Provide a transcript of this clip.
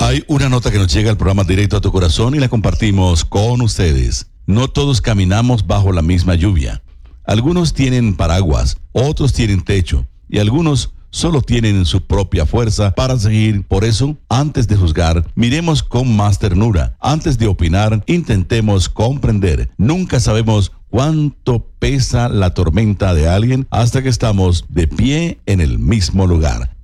Hay una nota que nos llega al programa Directo a tu Corazón y la compartimos con ustedes. No todos caminamos bajo la misma lluvia. Algunos tienen paraguas, otros tienen techo y algunos solo tienen su propia fuerza para seguir. Por eso, antes de juzgar, miremos con más ternura. Antes de opinar, intentemos comprender. Nunca sabemos cuánto pesa la tormenta de alguien hasta que estamos de pie en el mismo lugar.